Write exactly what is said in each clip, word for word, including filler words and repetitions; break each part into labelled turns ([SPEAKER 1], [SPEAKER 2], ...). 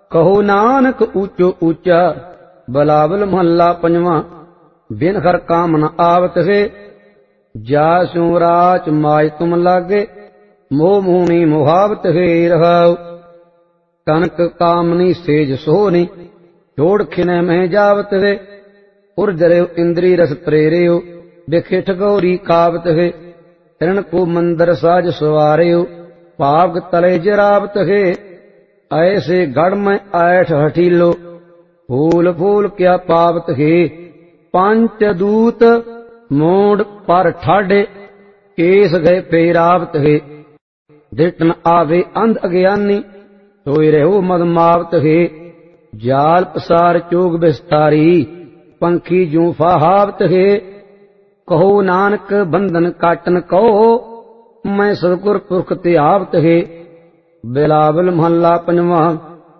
[SPEAKER 1] ਕਹੋ ਨਾਨਕ ਊਚੋ ਊਚਾ। ਬਿਲਾਵਲ ਮਹੱਲਾ ਪੰਜਵਾਂ। ਬਿਨ ਹਰ ਕਾਮ ਨ ਆਵਤ ਹੈ, ਜਾ ਸਿਉ ਰਾਚ ਮਾਜ ਤੁਮ ਲਾਗੇ। ਮੋਹ ਮੋਹਣੀ ਮੁਹਾਵਤ ਹੈ ਰਹਾਉ। ਕਨਕ ਕਾਮਨੀ ਸੇਜ ਸੋਹਣੀ, ਛੋੜ ਖਿਨੈ ਮਹਿ ਜਾਵਤ ਹੈ। ਉਰਜਰਿਉ ਇੰਦਰੀ ਰਸ ਪ੍ਰੇਰਿਉ, ਬਿਖੇ ਠਗੋਰੀ ਕਾਵਤ ਹੈ। ਹਿਰਨ ਕੋ ਮੰਦਰ ਸਾਜ ਸਵਾਰਿਉ, ਭਾਗ ਤਲੇ ਜਰਾਵਤ ਹੈ। ਐਸੇ ਗੜ ਮੈਂ ਐਠ ਹਠੀਲੋ, ਫੂਲ ਫੂਲ ਕਿਆ ਪਾਵਤ ਹੈ। ਪੰਚ ਦੂਤ ਮੋੜ ਪਰ ਠਾਡੇ, ਕੇਸ ਗਏ ਫੇਰਾਵਤ ਹੈ। ਦਿਟਨ ਆਵੇ ਅੰਧ ਅਗਿਆਨੀ, ਸੋਇ ਰਹਿਓ ਮਦ ਮਾਵਤ ਹੈ। ਜਾਲ ਪਸਾਰ ਚੋਗ ਬਿਸਤਾਰੀ, ਪੰਖੀ ਜੂ ਫਾਹਾਵਤ ਹੈ। ਕਹੋ ਨਾਨਕ ਬੰਧਨ ਕਾਟਨ ਕਹੋ, ਮੈਂ ਸਤਿਗੁਰ ਪੁਰਖ ਧਿਆਵਤ ਹੈ। ਬਿਲਾਵਲ ਮਹੱਲਾ ਪੰਜਵਾਂ।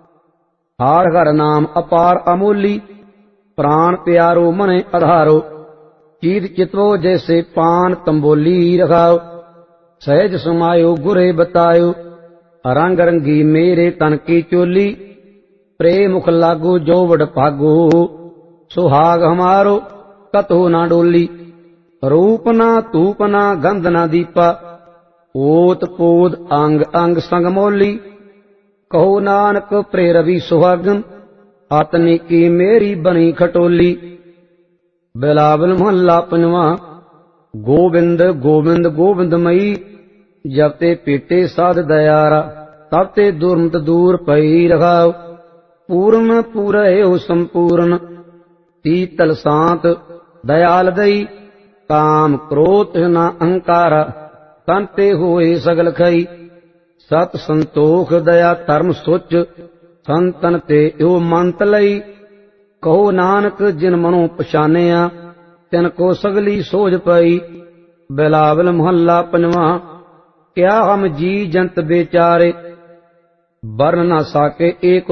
[SPEAKER 1] ਹਰ ਹਰ ਨਾਮ ਅਪਾਰ ਅਮੋਲੀ, ਪ੍ਰਾਣ ਪਿਆਰੋ ਮਨਿ ਆਧਾਰੋ। ਚੀਤ ਚਿਤਵੋ ਜੈਸੇ ਪਾਨ ਤੰਬੋਲੀ ਰਖਾਓ, ਸਹਿਜ ਸਮਾਇਓ ਗੁਰੇ ਬਤਾਇਓ। ਰੰਗ ਰੰਗੀ ਮੇਰੇ ਤਨ ਕੀ ਚੋਲੀ, ਪ੍ਰੇਮ ਮੁਖ ਲਾਗੋ ਜੋ ਵਡ ਭਾਗੋ। ਸੁਹਾਗ ਹਮਾਰੋ ਕਤਹੁ ਨਾ ਡੋਲੀ, ਰੂਪ ਨਾ ਧੂਪ ਨਾ ਗੰਧ ਨਾ ਦੀਪਾ। ਓਤ ਪੋਦ ਅੰਗ ਅੰਗ ਸੰਗ ਮੋਲੀ, ਕਹੋ ਨਾਨਕ ਪ੍ਰੇ ਰਵੀ ਸੁਹਾਗਨ। ਆਤਨੀ ਕੀ ਮੇਰੀ ਬਣੀ ਖਟੋਲੀ। ਬਿਲਾਵਲ ਮਹੱਲਾ ਪੰਜਵਾਂ। ਗੋਬਿੰਦ ਗੋਬਿੰਦ ਗੋਬਿੰਦਮਈ, ਜਬ ਤੇ ਪੀਟੇ ਸਾਧ ਦਇਆਰਾ। ਤਬ ਤੇ ਦੁਰਮਤ ਦੂਰ ਪਈ ਰਖਾਉ, ਪੂਰਨ ਪੂਰਹਿਓ ਸੰਪੂਰਨ। ਤੀਤਲ ਸਾਂਤ ਦਇਆਲ ਦਈ, ਕਾਮ ਕ੍ਰੋਧ ਨਾ ਅਹੰਕਾਰਾ। ਤਨ ਤੇ ਹੋਏ ਸਗਲ ਖਈ, ਸਤ ਸੰਤੋਖ ਦਇਆ ਧਰਮ ਸੁਚ। ਸੰਤਨ ਤੇ ਓ ਮੰਤ ਲਈ, ਕਹੋ ਨਾਨਕ ਜਿਨ ਮਨੋ ਪਛਾਨਿਆ। ਤਿਨ ਕੋ ਸਗਲੀ ਸੋਝ ਪਈ। ਬਿਲਾਵਲ ਮਹੱਲਾ ਪੰਜਵਾਂ। ਕਿਆ ਹਮ ਜੀ ਜੰਤ ਬੇਚਾਰੇ, ਬਰਨ ਨਾ ਸਾਕੇ ਏਕ